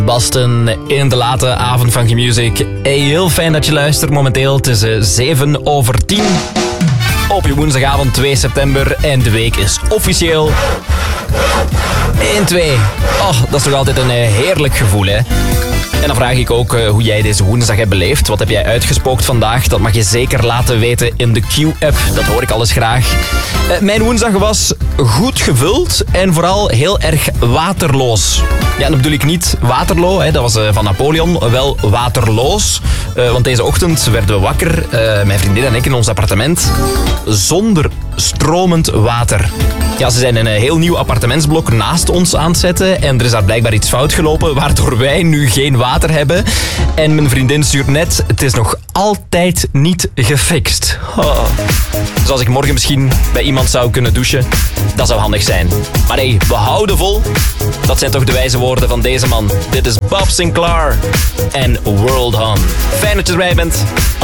Basten in de late avond van Q-Music. Hey, heel fijn dat je luistert momenteel. Het is 7:10 op je woensdagavond 2 september en de week is officieel 1-2. Oh, dat is toch altijd een heerlijk gevoel, hè? En dan vraag ik ook hoe jij deze woensdag hebt beleefd. Wat heb jij uitgespookt vandaag? Dat mag je zeker laten weten in de Q-app. Dat hoor ik alles graag. Mijn woensdag was goed gevuld en vooral heel erg waterloos. Ja, dan bedoel ik niet Waterloo, hè, dat was van Napoleon, wel waterloos. Want deze ochtend werden we wakker, mijn vriendin en ik in ons appartement, zonder stromend water. Ja, ze zijn een heel nieuw appartementsblok naast ons aan het zetten en er is daar blijkbaar iets fout gelopen, waardoor wij nu geen water hebben. En mijn vriendin stuurt net, het is nog altijd niet gefixt. Oh. Dus als ik morgen misschien bij iemand zou kunnen douchen, dat zou handig zijn. Maar hey, we houden vol. Dat zijn toch de wijze woorden van deze man. Dit is Bob Sinclair en World On. Fijn dat je erbij bent.